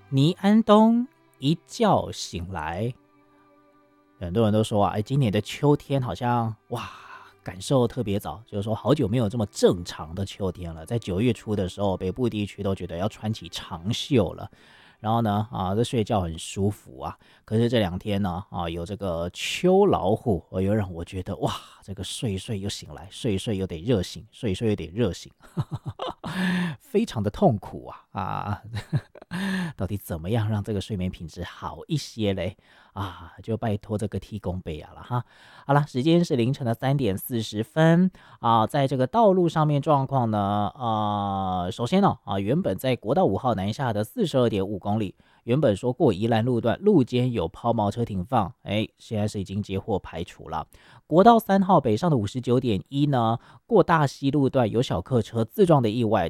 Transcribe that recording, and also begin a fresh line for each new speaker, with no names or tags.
倪安东一觉醒来，很多人都说啊，今年的秋天好像哇，感受特别早，就是说好久没有这么正常的秋天了。在9月初的时候，北部地区都觉得要穿起长袖了。然后呢，这睡觉很舒服啊。可是这2天呢，有这个秋老虎，又让我觉得哇，这个睡一睡又醒来，睡一睡又得热醒，睡一睡又得热醒，非常的痛苦啊！到底怎么样让这个睡眠品质好一些嘞？就拜托这个提供贝亚了哈。好了，时间是凌晨的3点40分在这个道路上面状况呢，首先呢，原本在国道5号南下的42.5公里，原本说过宜兰路段路肩有抛锚车停放，现在是已经接获排除了。国道3号北上的59.1呢，过大溪路段有小客车自撞的意外，